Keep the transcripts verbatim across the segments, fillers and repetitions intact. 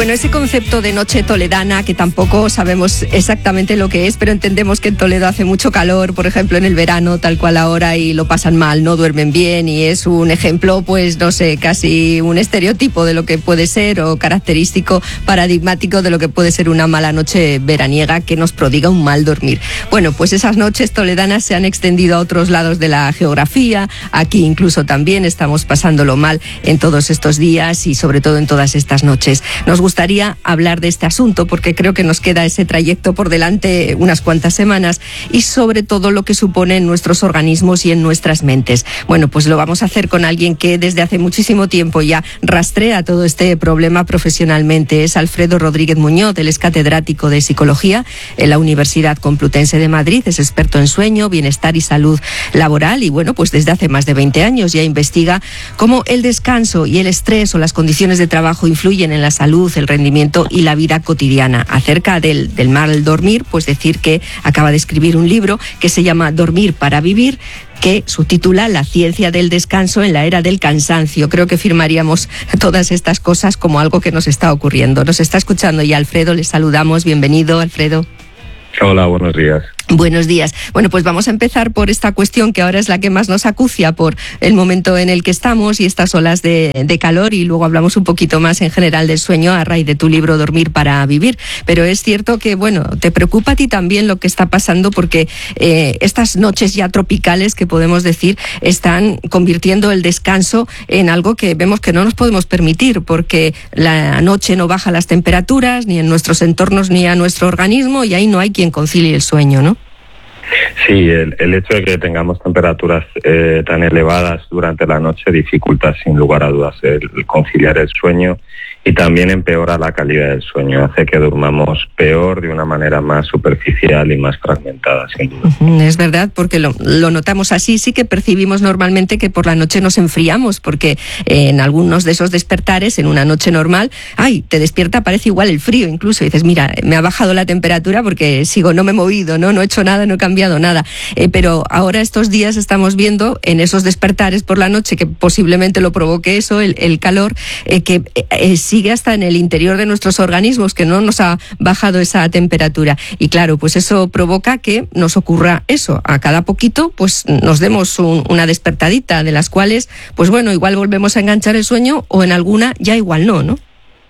Bueno, ese concepto de noche toledana, que tampoco sabemos exactamente lo que es, pero entendemos que en Toledo hace mucho calor, por ejemplo en el verano, tal cual ahora, y lo pasan mal, no duermen bien, y es un ejemplo, pues no sé, casi un estereotipo de lo que puede ser, o característico, paradigmático de lo que puede ser una mala noche veraniega que nos prodiga un mal dormir. Bueno, pues esas noches toledanas se han extendido a otros lados de la geografía. Aquí incluso también estamos pasándolo mal en todos estos días y sobre todo en todas estas noches. Nos gustaría hablar de este asunto porque creo que nos queda ese trayecto por delante unas cuantas semanas, y sobre todo lo que supone en nuestros organismos y en nuestras mentes. Bueno, pues lo vamos a hacer con alguien que desde hace muchísimo tiempo ya rastrea todo este problema profesionalmente. Es Alfredo Rodríguez Muñoz. Él es catedrático de Psicología en la Universidad Complutense de Madrid, es experto en sueño, bienestar y salud laboral, y bueno, pues desde hace más de veinte años ya investiga cómo el descanso y el estrés o las condiciones de trabajo influyen en la salud, el rendimiento y la vida cotidiana. Acerca del, del mal dormir, pues decir que acaba de escribir un libro que se llama Dormir para vivir, que subtitula La ciencia del descanso en la era del cansancio. Creo que firmaríamos todas estas cosas como algo que nos está ocurriendo. Nos está escuchando ya Alfredo, le saludamos. Bienvenido, Alfredo. Hola, buenos días. Buenos días. Bueno, pues vamos a empezar por esta cuestión que ahora es la que más nos acucia por el momento en el que estamos y estas olas de, de calor, y luego hablamos un poquito más en general del sueño a raíz de tu libro Dormir para vivir. Pero es cierto que, bueno, te preocupa a ti también lo que está pasando porque eh, estas noches ya tropicales, que podemos decir, están convirtiendo el descanso en algo que vemos que no nos podemos permitir, porque la noche no baja las temperaturas ni en nuestros entornos ni a nuestro organismo, y ahí no hay quien concilie el sueño, ¿no? Sí, el, el hecho de que tengamos temperaturas eh, tan elevadas durante la noche dificulta sin lugar a dudas el, el conciliar el sueño, y también empeora la calidad del sueño, hace que durmamos peor, de una manera más superficial y más fragmentada, sin duda. Es verdad, porque lo, lo notamos así, sí que percibimos normalmente que por la noche nos enfriamos, porque en algunos de esos despertares, en una noche normal, ay, te despierta, parece igual el frío incluso, y dices, mira, me ha bajado la temperatura porque sigo, no me he movido, no, no he hecho nada, no he cambiado nada. Eh, pero ahora estos días estamos viendo en esos despertares por la noche, que posiblemente lo provoque eso, el, el calor, eh, que eh, sigue hasta en el interior de nuestros organismos, que no nos ha bajado esa temperatura. Y claro, pues eso provoca que nos ocurra eso. A cada poquito, pues nos demos un, una despertadita, de las cuales, pues bueno, igual volvemos a enganchar el sueño, o en alguna ya igual no, ¿no?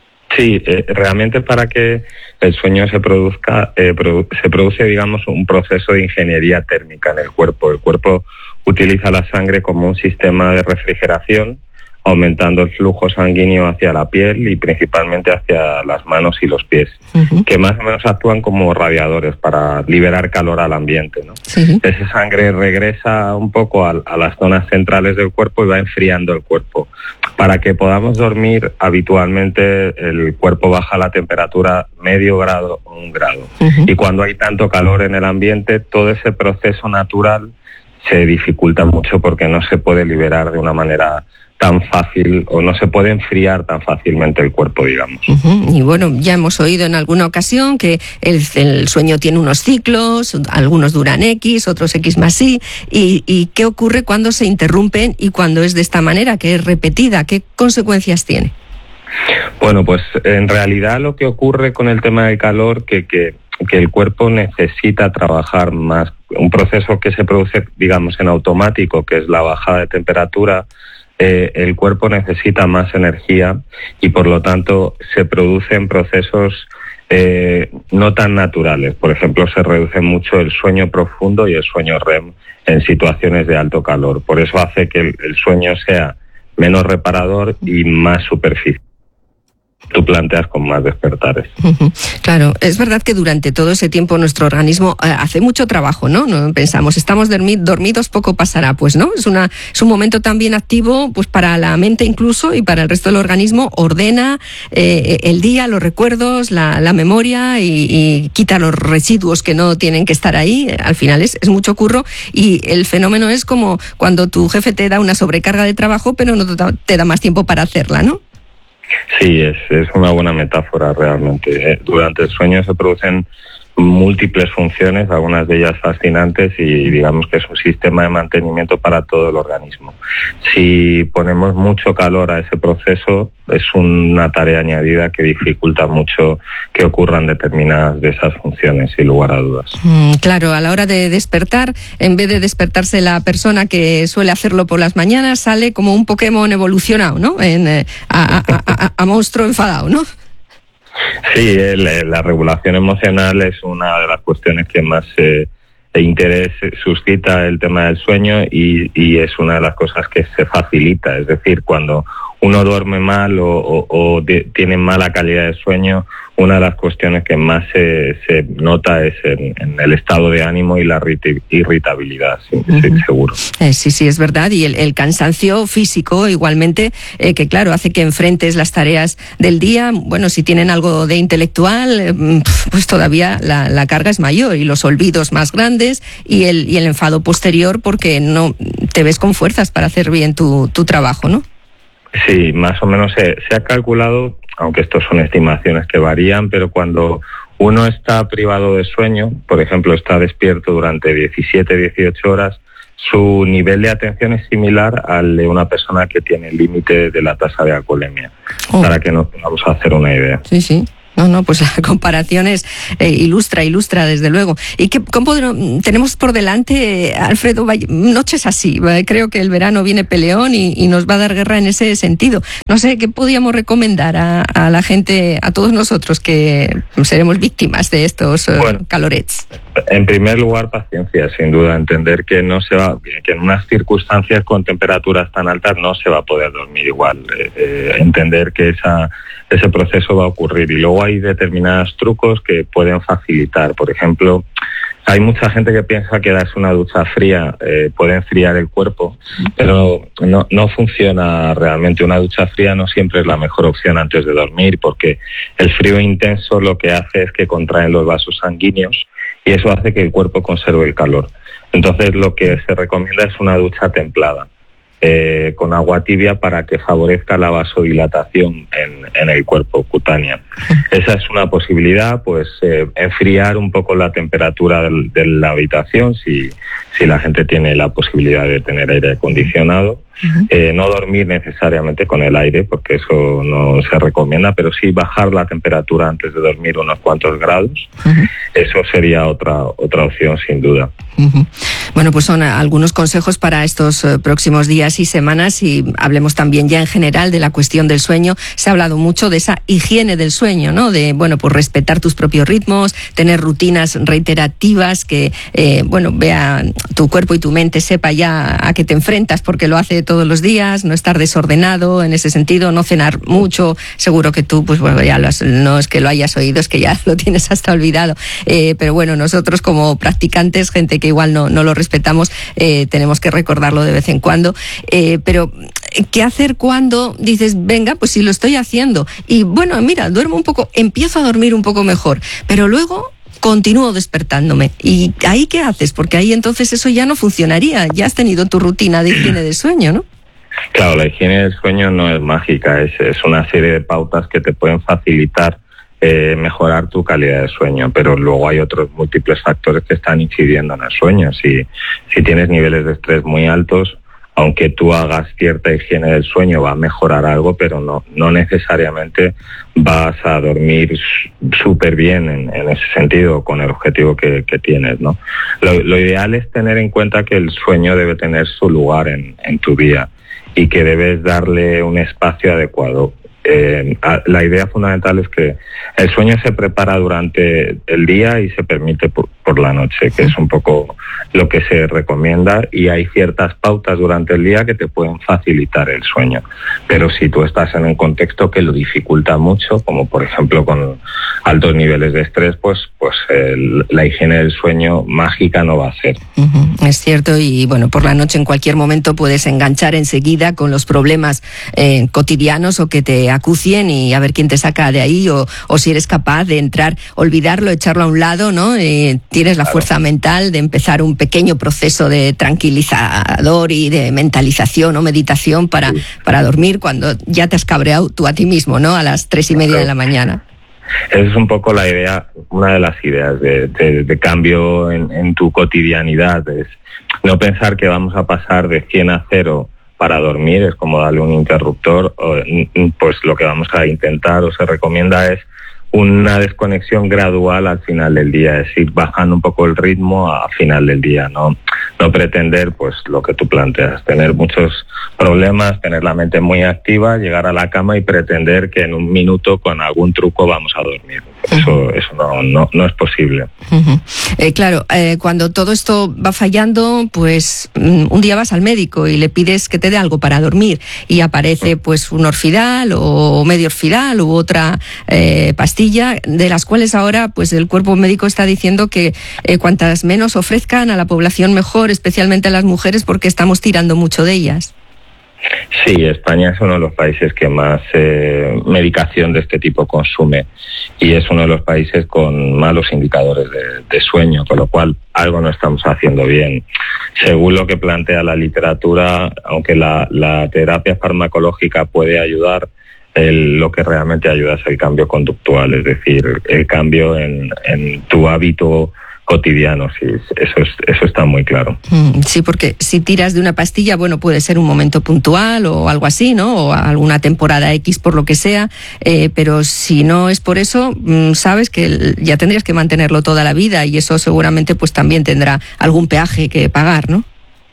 Sí, eh, realmente para que el sueño se produzca, eh, produ- se produce, digamos, un proceso de ingeniería térmica en el cuerpo. El cuerpo utiliza la sangre como un sistema de refrigeración, aumentando el flujo sanguíneo hacia la piel y principalmente hacia las manos y los pies, uh-huh. que más o menos actúan como radiadores para liberar calor al ambiente, ¿no? Sí. Esa sangre regresa un poco a, a las zonas centrales del cuerpo y va enfriando el cuerpo. Para que podamos dormir, habitualmente el cuerpo baja la temperatura medio grado o un grado. Uh-huh. Y cuando hay tanto calor en el ambiente, todo ese proceso natural se dificulta mucho porque no se puede liberar de una manera tan fácil, o no se puede enfriar tan fácilmente el cuerpo, digamos. Uh-huh. Y bueno, ya hemos oído en alguna ocasión que el, el sueño tiene unos ciclos, algunos duran X, otros X más Y, y, y ¿qué ocurre cuando se interrumpen y cuando es de esta manera, que es repetida? ¿Qué consecuencias tiene? Bueno, pues en realidad lo que ocurre con el tema del calor, que, que, que el cuerpo necesita trabajar más, un proceso que se produce, digamos, en automático, que es la bajada de temperatura. Eh, el cuerpo necesita más energía y por lo tanto se producen procesos eh, no tan naturales. Por ejemplo, se reduce mucho el sueño profundo y el sueño R E M en situaciones de alto calor. Por eso hace que el, el sueño sea menos reparador y más superficial. Tú planteas con más despertares. Uh-huh. Claro, es verdad que durante todo ese tiempo nuestro organismo eh, hace mucho trabajo, ¿no? No pensamos, estamos dormi- dormidos, poco pasará, pues no, es una es un momento también activo, pues para la mente incluso y para el resto del organismo, ordena eh, el día, los recuerdos, la, la memoria y, y quita los residuos que no tienen que estar ahí. Al final es, es mucho curro, y el fenómeno es como cuando tu jefe te da una sobrecarga de trabajo pero no te da, te da más tiempo para hacerla, ¿no? Sí, es, es una buena metáfora realmente. Durante el sueño se producen múltiples funciones, algunas de ellas fascinantes, y digamos que es un sistema de mantenimiento para todo el organismo. Si ponemos mucho calor a ese proceso, es una tarea añadida que dificulta mucho que ocurran determinadas de esas funciones, sin lugar a dudas. Mm, claro, a la hora de despertar, en vez de despertarse la persona que suele hacerlo por las mañanas, sale como un Pokémon evolucionado, ¿no? En, eh, a, a, a, a monstruo enfadado, ¿no? Sí, el, la regulación emocional es una de las cuestiones que más eh, interés suscita el tema del sueño, y, y es una de las cosas que se facilita. Es decir, cuando uno duerme mal o, o, o de, tiene mala calidad de sueño, una de las cuestiones que más se, se nota es en, en el estado de ánimo y la irritabilidad, sí, uh-huh. sí, seguro. Eh, sí, sí, es verdad. Y el, el cansancio físico igualmente, eh, que claro, hace que enfrentes las tareas del día. Bueno, si tienen algo de intelectual, eh, pues todavía la, la carga es mayor y los olvidos más grandes, y el, y el enfado posterior porque no te ves con fuerzas para hacer bien tu, tu trabajo, ¿no? Sí, más o menos se, se ha calculado, aunque estos son estimaciones que varían, pero cuando uno está privado de sueño, por ejemplo, está despierto durante diecisiete, dieciocho horas, su nivel de atención es similar al de una persona que tiene el límite de la tasa de alcoholemia, oh. para que nos vamos a hacer una idea. Sí, sí. No, no, pues la comparación es eh, ilustra, ilustra desde luego. ¿Y qué cómo tenemos por delante, Alfredo, noches así? Creo que el verano viene peleón y, y nos va a dar guerra en ese sentido. No sé, ¿qué podríamos recomendar a, a la gente, a todos nosotros que seremos víctimas de estos uh, bueno, calorets? En primer lugar, paciencia, sin duda. Entender que no se va, que en unas circunstancias con temperaturas tan altas no se va a poder dormir igual. Eh, eh, entender que esa ese proceso va a ocurrir, y luego hay determinados trucos que pueden facilitar. Por ejemplo, hay mucha gente que piensa que darse una ducha fría eh, puede enfriar el cuerpo, pero no, no funciona realmente. Una ducha fría no siempre es la mejor opción antes de dormir, porque el frío intenso lo que hace es que contraen los vasos sanguíneos, y eso hace que el cuerpo conserve el calor. Entonces lo que se recomienda es una ducha templada, Eh, con agua tibia, para que favorezca la vasodilatación en, en el cuerpo cutánea. Esa es una posibilidad, pues eh, enfriar un poco la temperatura del, de la habitación, si, si la gente tiene la posibilidad de tener aire acondicionado. Uh-huh. Eh, no dormir necesariamente con el aire, porque eso no se recomienda, pero sí bajar la temperatura antes de dormir unos cuantos grados. Uh-huh. Eso sería otra, otra opción, sin duda. Uh-huh. Bueno, pues son algunos consejos para estos uh, próximos días y semanas, y hablemos también ya en general de la cuestión del sueño. Se ha hablado mucho de esa higiene del sueño, ¿no? De, bueno, pues respetar tus propios ritmos, tener rutinas reiterativas que, eh, bueno, vea tu cuerpo y tu mente, sepa ya a qué te enfrentas, porque lo hace todos los días, no estar desordenado en ese sentido, no cenar mucho. Seguro que tú, pues bueno, ya lo has, no es que lo hayas oído, es que ya lo tienes hasta olvidado. Eh, pero bueno, nosotros como practicantes, gente que igual no, no lo respetamos, eh, tenemos que recordarlo de vez en cuando. Eh, pero, ¿qué hacer cuando dices, venga, pues si lo estoy haciendo? Y bueno, mira, duermo un poco, empiezo a dormir un poco mejor, pero luego continúo despertándome. ¿Y ahí qué haces? Porque ahí entonces eso ya no funcionaría. Ya has tenido tu rutina de higiene del sueño, ¿no? Claro, la higiene del sueño no es mágica, es, es una serie de pautas que te pueden facilitar eh, mejorar tu calidad de sueño, pero luego hay otros múltiples factores que están incidiendo en el sueño. Si, si tienes niveles de estrés muy altos, aunque tú hagas cierta higiene del sueño, va a mejorar algo, pero no, no necesariamente vas a dormir súper bien en, en ese sentido, con el objetivo que, que tienes, ¿no? Lo, lo ideal es tener en cuenta que el sueño debe tener su lugar en, en tu día, y que debes darle un espacio adecuado. Eh, la idea fundamental es que el sueño se prepara durante el día y se permite por, por la noche, que es un poco lo que se recomienda, y hay ciertas pautas durante el día que te pueden facilitar el sueño. Pero si tú estás en un contexto que lo dificulta mucho, como por ejemplo con altos niveles de estrés, pues, pues el, la higiene del sueño mágica no va a ser. Uh-huh, es cierto, y bueno, por la noche en cualquier momento puedes enganchar enseguida con los problemas eh, cotidianos, o que te acucien, y a ver quién te saca de ahí, o, o si eres capaz de entrar, olvidarlo, echarlo a un lado, ¿no? Eh, tienes la claro. fuerza mental de empezar un pequeño proceso de tranquilizador y de mentalización o meditación para, sí. para dormir cuando ya te has cabreado tú a ti mismo, ¿no? A las tres y media claro. de la mañana. esa es un poco la idea, una de las ideas de, de, de cambio en, en tu cotidianidad, es no pensar que vamos a pasar de cien a cero para dormir, es como darle un interruptor, pues lo que vamos a intentar o se recomienda es una desconexión gradual al final del día, es ir bajando un poco el ritmo a final del día, no no pretender pues lo que tú planteas, tener muchos problemas, tener la mente muy activa, llegar a la cama y pretender que en un minuto con algún truco vamos a dormir. Eso eso no no, no es posible. Uh-huh. Eh, claro, eh, cuando todo esto va fallando, pues un día vas al médico y le pides que te dé algo para dormir y aparece pues un Orfidal o medio Orfidal u otra eh, pastilla, de las cuales ahora pues el cuerpo médico está diciendo que eh, cuantas menos ofrezcan a la población mejor, especialmente a las mujeres, porque estamos tirando mucho de ellas. Sí, España es uno de los países que más eh, medicación de este tipo consume y es uno de los países con malos indicadores de, de sueño, con lo cual algo no estamos haciendo bien. Según lo que plantea la literatura, aunque la, la terapia farmacológica puede ayudar, el, lo que realmente ayuda es el cambio conductual, es decir, el cambio en, en tu hábito cotidiano, sí, eso es, eso está muy claro. Sí, porque si tiras de una pastilla, bueno, puede ser un momento puntual o algo así, ¿no? O alguna temporada X por lo que sea, eh, pero si no es por eso, sabes que ya tendrías que mantenerlo toda la vida y eso seguramente pues también tendrá algún peaje que pagar, ¿no?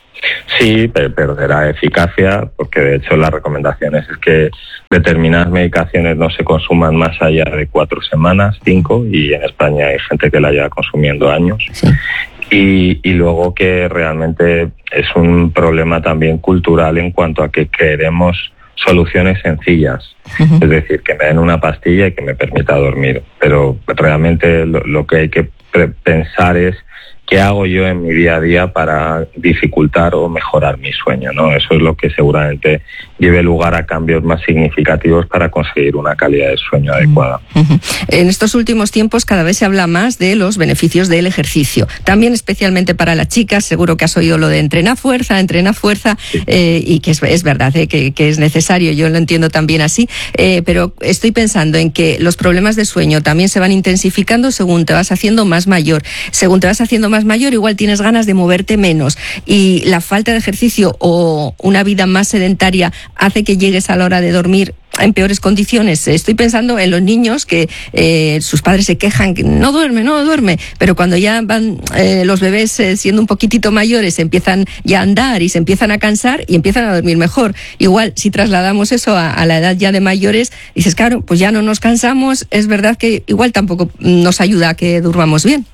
Sí, perderá eficacia, porque de hecho las recomendaciones es que determinadas medicaciones no se consuman más allá de cuatro semanas, cinco, y en España hay gente que la lleva consumiendo años. Sí. Y, y luego que realmente es un problema también cultural en cuanto a que queremos soluciones sencillas, uh-huh. Es decir, que me den una pastilla y que me permita dormir, pero realmente lo, lo que hay que pensar es ¿qué hago yo en mi día a día para dificultar o mejorar mi sueño, ¿no? Eso es lo que seguramente lleve lugar a cambios más significativos para conseguir una calidad de sueño adecuada. Uh-huh. En estos últimos tiempos cada vez se habla más de los beneficios del ejercicio, también especialmente para las chicas. Seguro que has oído lo de entrena fuerza, entrena fuerza, sí. eh, y que es, es verdad, eh, que, que es necesario, yo lo entiendo también así, eh, pero estoy pensando en que los problemas de sueño también se van intensificando según te vas haciendo más mayor, según te vas haciendo más mayor, igual tienes ganas de moverte menos y la falta de ejercicio o una vida más sedentaria hace que llegues a la hora de dormir en peores condiciones. Estoy pensando en los niños que eh, sus padres se quejan que no duerme, no duerme, pero cuando ya van eh, los bebés eh, siendo un poquitito mayores empiezan ya a andar y se empiezan a cansar y empiezan a dormir mejor. Igual si trasladamos eso a, a la edad ya de mayores, dices, claro, pues ya no nos cansamos, es verdad que igual tampoco nos ayuda a que durmamos bien.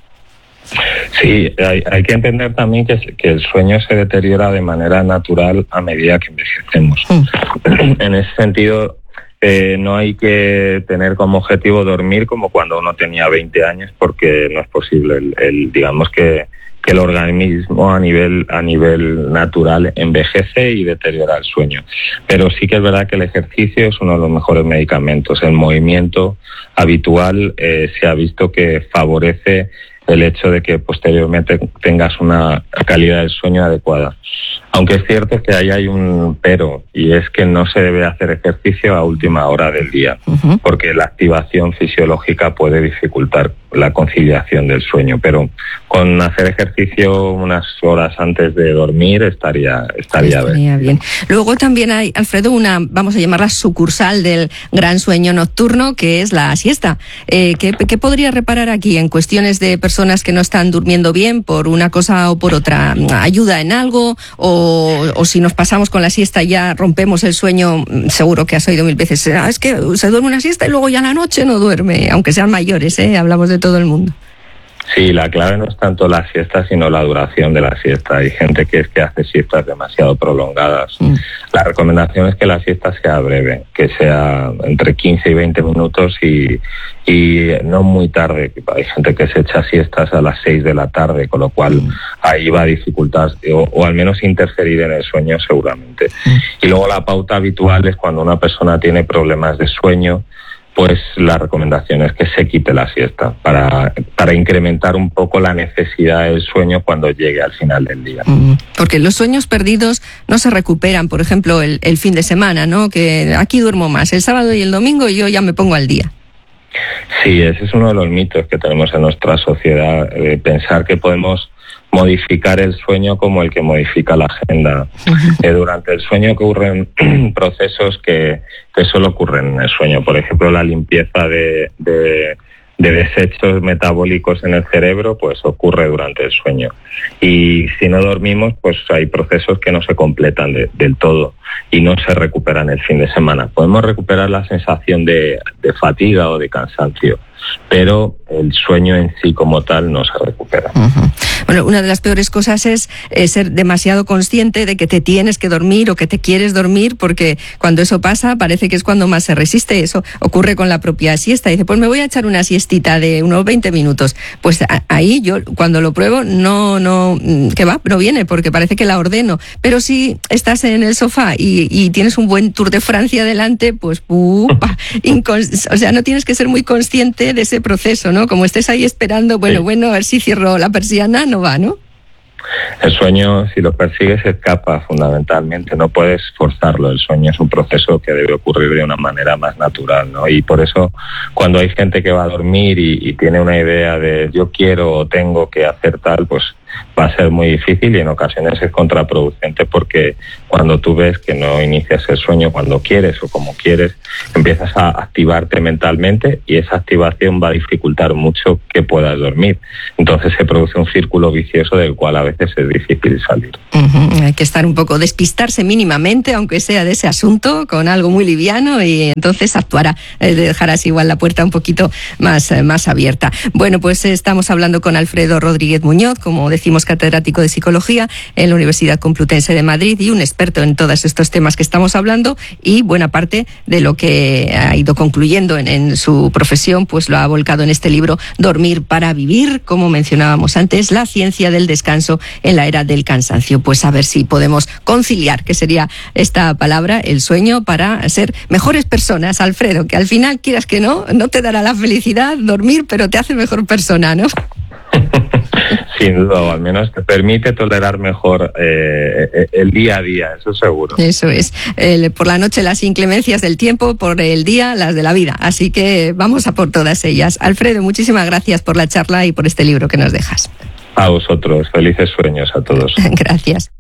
Sí, hay, hay que entender también que, que el sueño se deteriora de manera natural a medida que envejecemos. Mm. En ese sentido, eh, no hay que tener como objetivo dormir como cuando uno tenía veinte años, porque no es posible. El, el, digamos que, que el organismo a nivel, a nivel natural envejece y deteriora el sueño. Pero sí que es verdad que el ejercicio es uno de los mejores medicamentos. El movimiento habitual eh, se ha visto que favorece el hecho de que posteriormente tengas una calidad del sueño adecuada. Aunque es cierto que ahí hay un pero, y es que no se debe hacer ejercicio a última hora del día, uh-huh. porque la activación fisiológica puede dificultar la conciliación del sueño, pero con hacer ejercicio unas horas antes de dormir estaría estaría, estaría bien. bien. Luego también hay, Alfredo, una, vamos a llamarla sucursal del gran sueño nocturno, que es la siesta. Eh, ¿qué, ¿Qué podría reparar aquí en cuestiones de personas que no están durmiendo bien por una cosa o por otra? ¿Ayuda en algo? O, o si nos pasamos con la siesta ya rompemos el sueño, seguro que has oído mil veces, ah, es que se duerme una siesta y luego ya a la noche no duerme, aunque sean mayores, ¿eh? Hablamos de todo el mundo. Sí, la clave no es tanto la siesta, sino la duración de la siesta. Hay gente que es que hace siestas demasiado prolongadas. Mm. La recomendación es que la siesta sea breve, que sea entre quince y veinte minutos y, y no muy tarde. Hay gente que se echa siestas a las seis de la tarde, con lo cual mm. ahí va a dificultar o, o al menos interferir en el sueño seguramente. Mm. Y luego la pauta habitual es cuando una persona tiene problemas de sueño, pues la recomendación es que se quite la siesta para, para incrementar un poco la necesidad del sueño cuando llegue al final del día. Porque los sueños perdidos no se recuperan, por ejemplo, el, el fin de semana, ¿no? Que aquí duermo más, el sábado y el domingo y yo ya me pongo al día. Sí, ese es uno de los mitos que tenemos en nuestra sociedad, eh, pensar que podemos modificar el sueño como el que modifica la agenda. Eh, durante el sueño ocurren procesos que, que solo ocurren en el sueño. Por ejemplo, la limpieza de, de, de desechos metabólicos en el cerebro, pues ocurre durante el sueño. Y si no dormimos, pues hay procesos que no se completan de, del todo y no se recuperan el fin de semana. Podemos recuperar la sensación de, de fatiga o de cansancio, pero el sueño en sí como tal no se recupera. Uh-huh. Bueno, una de las peores cosas es eh, ser demasiado consciente de que te tienes que dormir o que te quieres dormir, porque cuando eso pasa parece que es cuando más se resiste. Eso ocurre con la propia siesta. Dice, pues me voy a echar una siestita de unos veinte minutos. Pues a, ahí yo cuando lo pruebo no, no, que va, no viene, porque parece que la ordeno. Pero si estás en el sofá y, y tienes un buen Tour de Francia delante, pues uh, incons- o sea, no tienes que ser muy consciente de ese proceso, ¿no? Como estés ahí esperando, bueno, sí. bueno, a ver si cierro la persiana, no va, ¿no? El sueño, si lo persigues, escapa fundamentalmente, no puedes forzarlo. El sueño es un proceso que debe ocurrir de una manera más natural, ¿no? Y por eso, cuando hay gente que va a dormir y, y tiene una idea de yo quiero o tengo que hacer tal, pues va a ser muy difícil y en ocasiones es contraproducente, porque cuando tú ves que no inicias el sueño cuando quieres o como quieres, empiezas a activarte mentalmente y esa activación va a dificultar mucho que puedas dormir. Entonces se produce un círculo vicioso del cual a veces es difícil salir. Uh-huh. Hay que estar un poco, despistarse mínimamente, aunque sea de ese asunto, con algo muy liviano, y entonces actuará, eh, dejarás igual la puerta un poquito más, eh, más abierta. Bueno, pues eh, estamos hablando con Alfredo Rodríguez Muñoz, como decimos, catedrático de Psicología en la Universidad Complutense de Madrid y un experto en todos estos temas que estamos hablando, y buena parte de lo que ha ido concluyendo en, en su profesión pues lo ha volcado en este libro Dormir para vivir, como mencionábamos antes, la ciencia del descanso en la era del cansancio. Pues a ver si podemos conciliar, que sería esta palabra, el sueño, para ser mejores personas, Alfredo, que al final, quieras que no, no te dará la felicidad dormir, pero te hace mejor persona, ¿no? Sin duda, o al menos te permite tolerar mejor eh, el día a día, eso seguro. Eso es. El, por la noche las inclemencias del tiempo, por el día las de la vida. Así que vamos a por todas ellas. Alfredo, muchísimas gracias por la charla y por este libro que nos dejas. A vosotros, felices sueños a todos. Gracias.